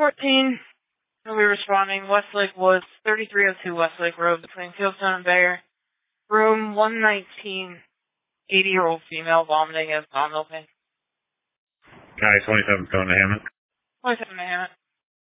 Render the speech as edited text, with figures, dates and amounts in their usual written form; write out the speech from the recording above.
14, we'll be responding. Westlake Woods, 3302 Westlake Road, between Fieldstone and Bayer. Room 119, 80-year-old female vomiting abdominal pain. Guy 27 going to Hammond. 27 to Hammond.